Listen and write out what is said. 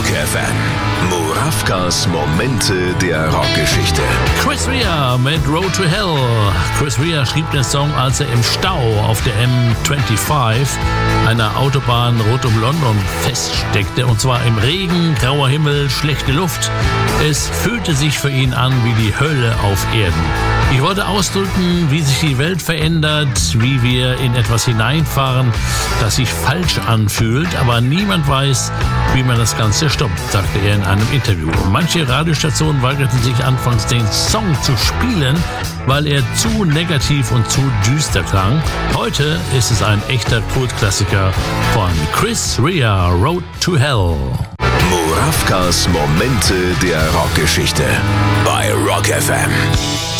Rock FM. Murawkas Momente der Rockgeschichte. Chris Rea mit Road to Hell. Chris Rea schrieb den Song, als er im Stau auf der M25, einer Autobahn rund um London, feststeckte. Und zwar im Regen, grauer Himmel, schlechte Luft. Es fühlte sich für ihn an wie die Hölle auf Erden. Ich wollte ausdrücken, wie sich die Welt verändert, wie wir in etwas hineinfahren, das sich falsch anfühlt, aber niemand weiß, wie man das Ganze stoppt, sagte er in einem Interview. Manche Radiostationen weigerten sich anfangs, den Song zu spielen, weil er zu negativ und zu düster klang. Heute ist es ein echter Kultklassiker von Chris Rea, Road to Hell. Murawkas Momente der Rockgeschichte bei Rock FM.